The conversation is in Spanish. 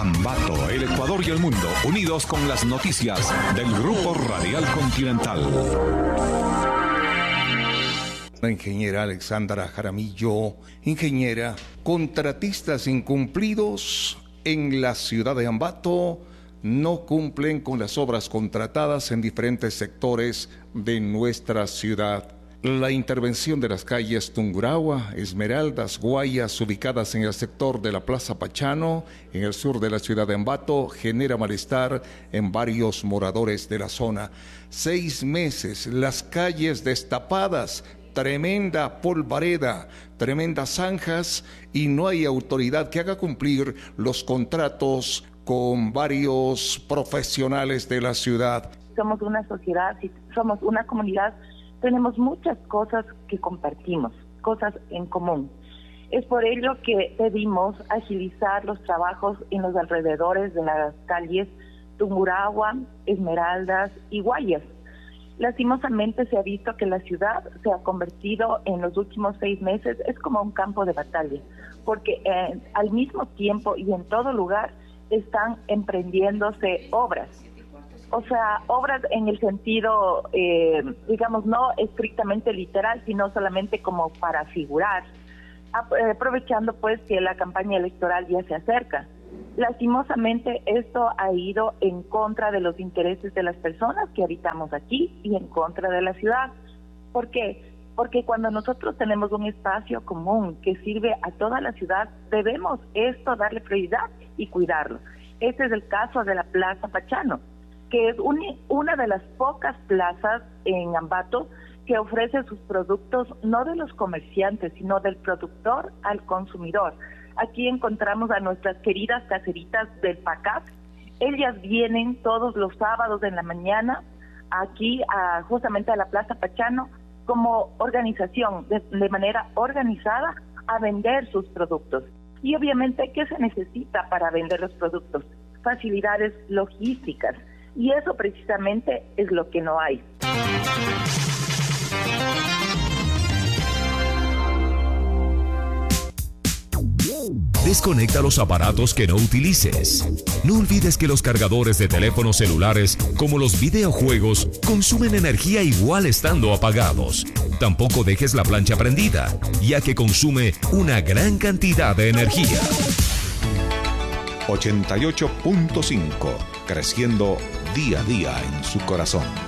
Ambato, el Ecuador y el mundo, unidos con las noticias del Grupo Radial Continental. La ingeniera Alexandra Jaramillo, ingeniera, contratistas incumplidos en la ciudad de Ambato no cumplen con las obras contratadas en diferentes sectores de nuestra ciudad. La intervención de las calles Tungurahua, Esmeraldas, Guayas, ubicadas en el sector de la Plaza Pachano, en el sur de la ciudad de Ambato, genera malestar en varios moradores de la zona. 6 meses, las calles destapadas, tremenda polvareda, tremendas zanjas y no hay autoridad que haga cumplir los contratos con varios profesionales de la ciudad. Somos una sociedad, somos una comunidad, tenemos muchas cosas que compartimos, cosas en común. Es por ello que pedimos agilizar los trabajos en los alrededores de las calles Tungurahua, Esmeraldas y Guayas. Lastimosamente se ha visto que la ciudad se ha convertido en los últimos 6 meses, es como un campo de batalla, porque al mismo tiempo y en todo lugar están emprendiéndose obras. O sea, obras en el sentido, digamos, no estrictamente literal, sino solamente como para figurar, aprovechando pues que la campaña electoral ya se acerca. Lastimosamente esto ha ido en contra de los intereses de las personas que habitamos aquí y en contra de la ciudad. ¿Por qué? Porque cuando nosotros tenemos un espacio común que sirve a toda la ciudad, debemos esto darle prioridad y cuidarlo. Este es el caso de la Plaza Pachano, que es una de las pocas plazas en Ambato que ofrece sus productos no de los comerciantes, sino del productor al consumidor. Aquí encontramos a nuestras queridas caseritas del PACAP. Ellas vienen todos los sábados en la mañana aquí justamente a la Plaza Pachano como organización, de manera organizada, a vender sus productos. Y obviamente, ¿qué se necesita para vender los productos? Facilidades logísticas. Y eso precisamente es lo que no hay. Desconecta los aparatos que no utilices. No olvides que los cargadores de teléfonos celulares, como los videojuegos, consumen energía igual estando apagados. Tampoco dejes la plancha prendida, ya que consume una gran cantidad de energía. 88.5, creciendo día a día en su corazón.